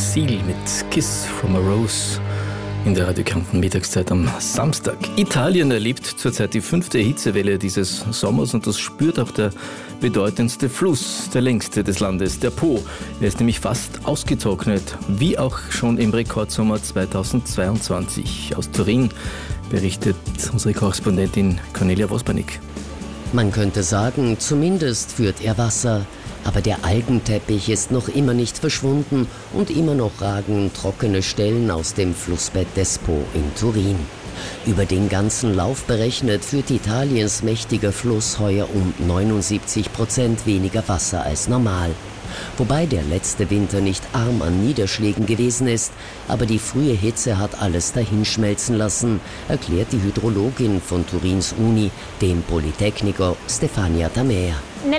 Seal mit Kiss from a Rose in der radiokanten Mittagszeit am Samstag. Italien erlebt zurzeit die 5. Hitzewelle dieses Sommers und das spürt auch der bedeutendste Fluss, der längste des Landes, der Po. Er ist nämlich fast ausgetrocknet, wie auch schon im Rekordsommer 2022. Aus Turin berichtet unsere Korrespondentin Cornelia Wospanik. Man könnte sagen, zumindest führt er Wasser. Aber der Algenteppich ist noch immer nicht verschwunden und immer noch ragen trockene Stellen aus dem Flussbett des Po in Turin. Über den ganzen Lauf berechnet führt Italiens mächtiger Fluss heuer um 79% weniger Wasser als normal. Wobei der letzte Winter nicht arm an Niederschlägen gewesen ist, aber die frühe Hitze hat alles dahinschmelzen lassen, erklärt die Hydrologin von Turins Uni, dem Politecnico Stefania Tamea.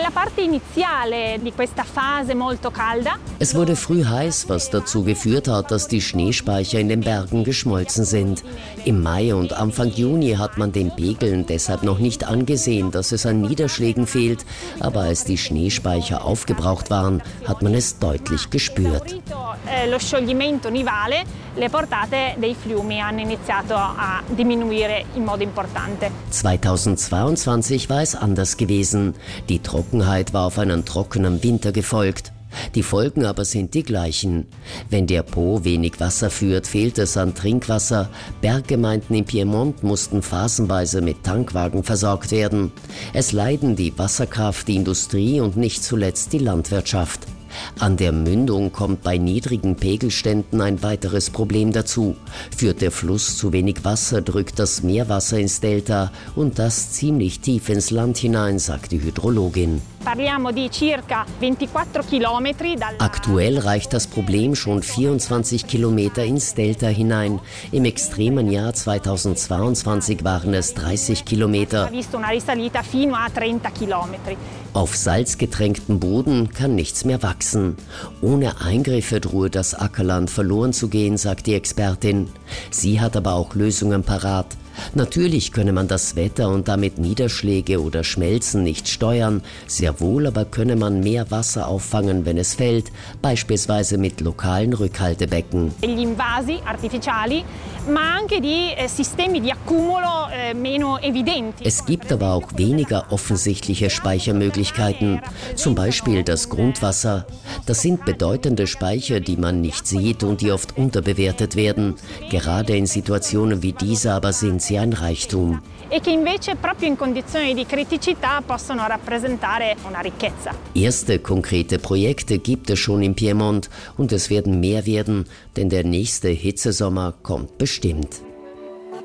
Es wurde früh heiß, was dazu geführt hat, dass die Schneespeicher in den Bergen geschmolzen sind. Im Mai und Anfang Juni hat man den Pegeln deshalb noch nicht angesehen, dass es an Niederschlägen fehlt, aber als die Schneespeicher aufgebraucht waren, hat man es deutlich gespürt. 2022 war es anders gewesen. Die Trockenheit war auf einen trockenen Winter gefolgt. Die Folgen aber sind die gleichen. Wenn der Po wenig Wasser führt, fehlt es an Trinkwasser. Berggemeinden in Piemont mussten phasenweise mit Tankwagen versorgt werden. Es leiden die Wasserkraft, die Industrie und nicht zuletzt die Landwirtschaft. An der Mündung kommt bei niedrigen Pegelständen ein weiteres Problem dazu. Führt der Fluss zu wenig Wasser, drückt das Meerwasser ins Delta und das ziemlich tief ins Land hinein, sagt die Hydrologin. Aktuell reicht das Problem schon 24 Kilometer ins Delta hinein. Im extremen Jahr 2022 waren es 30 Kilometer. Auf salzgetränktem Boden kann nichts mehr wachsen. Ohne Eingriffe drohe das Ackerland verloren zu gehen, sagt die Expertin. Sie hat aber auch Lösungen parat. Natürlich könne man das Wetter und damit Niederschläge oder Schmelzen nicht steuern, sehr wohl aber könne man mehr Wasser auffangen, wenn es fällt, beispielsweise mit lokalen Rückhaltebecken. Es gibt aber auch weniger offensichtliche Speichermöglichkeiten, zum Beispiel das Grundwasser. Das sind bedeutende Speicher, die man nicht sieht und die oft unterbewertet werden. Gerade in Situationen wie dieser aber sind sie ein Reichtum. Erste konkrete Projekte gibt es schon in Piemont und es werden mehr werden, denn der nächste Hitzesommer kommt bestimmt.